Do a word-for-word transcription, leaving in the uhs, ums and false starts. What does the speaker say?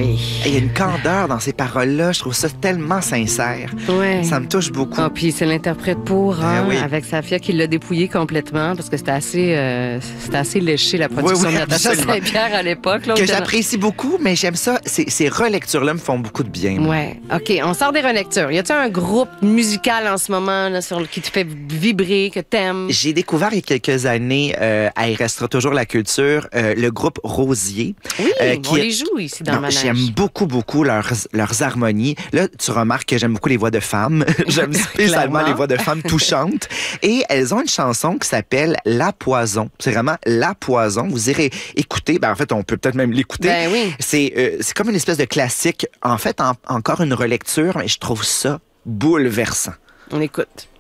oui. Il y a une candeur dans ces paroles-là. Je trouve ça tellement sincère. Ouais. Ça me touche beaucoup. Ah, puis c'est l'interprète pour, hein, Ben oui. avec Safia qui l'a dépouillé complètement parce que c'était assez, euh, c'était assez léché la production Oui, oui, de Natacha absolument. Saint-Pierre à l'époque. Là, Que on était dans- j'apprécie beaucoup, mais j'aime ça. Ces, ces relectures-là me font beaucoup de bien. moi. Ouais. OK, on sort des relectures. Y a-t-il un groupe musical en ce moment là, sur, le- qui te fait vibrer, que t'aimes? J'ai découvert il y a quelques années, euh, à Il restera toujours la culture, euh, le groupe Rosier. Oui, euh, on les joue ici dans Non, le manège. j'aime beaucoup, beaucoup leurs, leurs harmonies. Là, tu remarques que j'aime beaucoup les voix de femmes. J'aime spécialement Clairement. les voix de femmes touchantes. Et elles ont une chanson qui s'appelle La Poison. C'est vraiment La Poison. Vous irez écouter. Ben, en fait, on peut peut-être même l'écouter. Ben oui. C'est, euh, c'est comme une espèce de classique. En fait, en- encore une relecture, mais je trouve ça bouleversant. On écoute.